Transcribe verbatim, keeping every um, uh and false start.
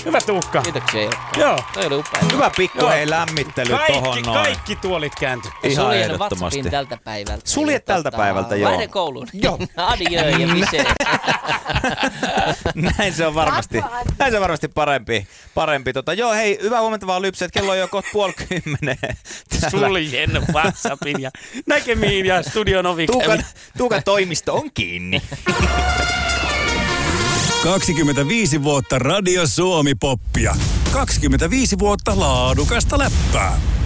Hyvä Tuukka. Kiitoksia Ilkka. Joo. Toi oli upea. Hyvä pikku Joo. hei lämmittely Kaikki, tohon noin. kaikki tuolit kääntyi. Ihan Suljen ehdottomasti. WhatsAppin tältä päivältä. Sulje tältä päivältä, joo. Lähden kouluun. Joo. Adieu ja misee. Näin se on varmasti, näin se on varmasti parempi. parempi. Tota, joo, hei, hyvää huomenta vaan Lypset. Kello on jo kohta puoli kymmenen. Suljen WhatsAppin ja näkemiin ja studion ovi. Tuukan, Tuukan toimisto on kiinni. kaksikymmentäviisi vuotta Radio Suomi-poppia. kaksikymmentäviisi vuotta laadukasta läppää.